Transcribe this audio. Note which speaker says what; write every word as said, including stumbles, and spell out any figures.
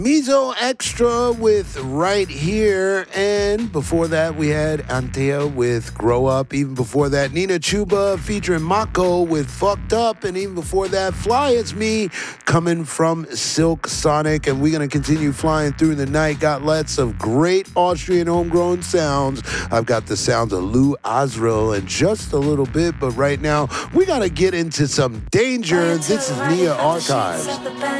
Speaker 1: Mizo Extra with Right Here. And before that, we had Antea with Grow Up. Even before that, Nina Chuba featuring Mako with Fucked Up. And even before that, Fly It's Me coming from Silk Sonic. And we're going to continue flying through the night. Got lots of great Austrian homegrown sounds. I've got the sounds of Lou Azril in just a little bit. But right now, we got to get into some danger. This is Nia Archives.